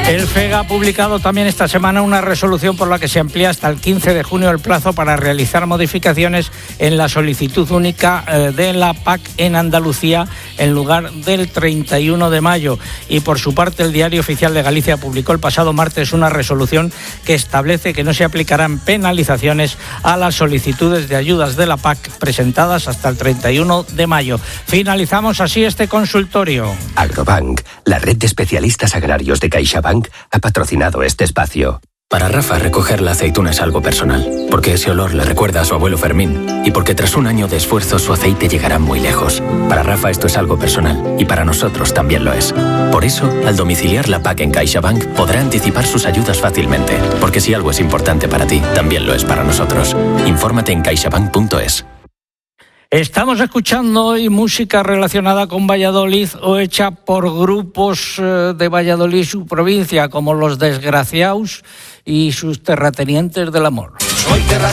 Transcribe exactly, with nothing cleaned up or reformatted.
El FEGA ha publicado también esta semana una resolución por la que se amplía hasta el quince de junio el plazo para realizar modificaciones en la solicitud única de la P A C en Andalucía en lugar del treinta y uno de mayo. Y por su parte, el Diario Oficial de Galicia publicó el pasado martes una resolución que establece que no se aplicarán penalizaciones a las solicitudes de ayudas de la P A C presentadas hasta el treinta y uno de mayo. Finalizamos así este consultorio. Agrobank, la red de especialistas agrarios de CaixaBank, ha patrocinado este espacio. Para Rafa, recoger la aceituna es algo personal, porque ese olor le recuerda a su abuelo Fermín y porque tras un año de esfuerzo su aceite llegará muy lejos. Para Rafa esto es algo personal y para nosotros también lo es. Por eso, al domiciliar la P A C en CaixaBank, podrá anticipar sus ayudas fácilmente, porque si algo es importante para ti, también lo es para nosotros. Infórmate en caixabank punto es. Estamos escuchando hoy música relacionada con Valladolid o hecha por grupos de Valladolid y su provincia, como Los Desgraciaos y sus Terratenientes del Amor.